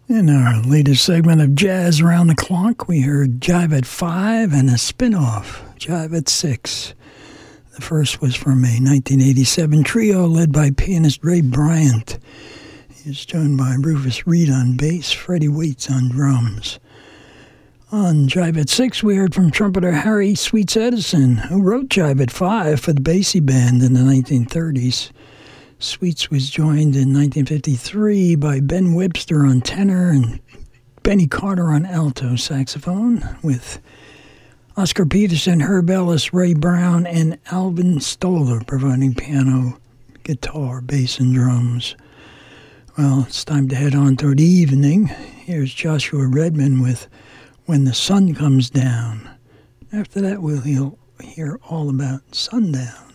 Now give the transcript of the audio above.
In our latest segment of Jazz Around the Clock, we heard Jive at 5 and a spin-off, Jive at 6. The first was from a 1987 trio led by pianist Ray Bryant. He is joined by Rufus Reid on bass, Freddie Waits on drums. On Jive at 6, we heard from trumpeter Harry Sweets Edison, who wrote Jive at 5 for the Basie Band in the 1930s. Sweets was joined in 1953 by Ben Webster on tenor and Benny Carter on alto saxophone, with Oscar Peterson, Herb Ellis, Ray Brown, and Alvin Stoller providing piano, guitar, bass, and drums. Well, it's time to head on toward evening. Here's Joshua Redman with When the Sun Comes Down. After that, we'll hear all about Sundown.